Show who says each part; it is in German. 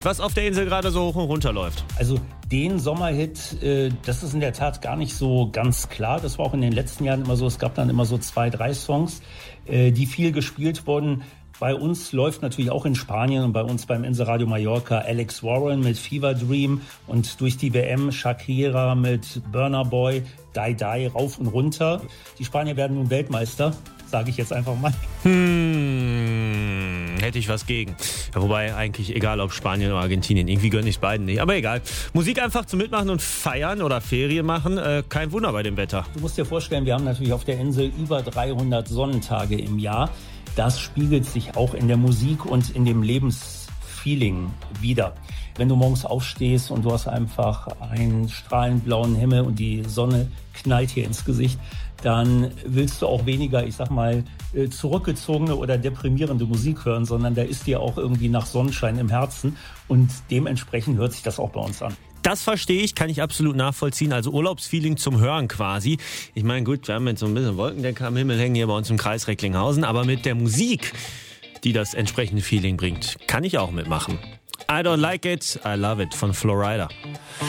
Speaker 1: Was auf der Insel gerade so hoch und runter läuft.
Speaker 2: Also den Sommerhit, das ist in der Tat gar nicht so ganz klar. Das war auch in den letzten Jahren immer so. Es gab dann immer so 2, 3 Songs, die viel gespielt wurden. Bei uns läuft natürlich auch in Spanien und bei uns beim Inselradio Mallorca Alex Warren mit Fever Dream und durch die WM Shakira mit Burna Boy, Die Die, rauf und runter. Die Spanier werden nun Weltmeister, sage ich jetzt einfach mal.
Speaker 1: Hätte ich was gegen. Ja, wobei eigentlich egal ob Spanien oder Argentinien, irgendwie gönne ich es beiden nicht. Aber egal. Musik einfach zum Mitmachen und Feiern oder Ferien machen, kein Wunder bei dem Wetter.
Speaker 2: Du musst dir vorstellen, wir haben natürlich auf der Insel über 300 Sonnentage im Jahr. Das spiegelt sich auch in der Musik und in dem Lebensfeeling wider. Wenn du morgens aufstehst und du hast einfach einen strahlend blauen Himmel und die Sonne knallt hier ins Gesicht, dann willst du auch weniger, ich sag mal, zurückgezogene oder deprimierende Musik hören, sondern da ist dir auch irgendwie nach Sonnenschein im Herzen und dementsprechend hört sich das auch bei uns an.
Speaker 1: Das verstehe ich, kann ich absolut nachvollziehen. Also Urlaubsfeeling zum Hören quasi. Ich meine, gut, wir haben jetzt so ein bisschen Wolkendecker am Himmel hängen hier bei uns im Kreis Recklinghausen, aber mit der Musik, die das entsprechende Feeling bringt, kann ich auch mitmachen. I Don't Like It, I Love It von Flo Rida.